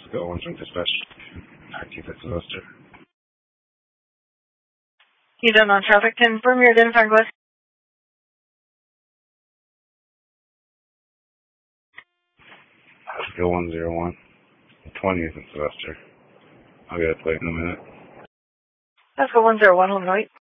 Oscar 1 dispatch. Active at Sylvester. You done on traffic. Confirm your identifying request. Oscar 101. 20th at Sylvester. I'll get a plate in a minute. Oscar 101, hold on, wait.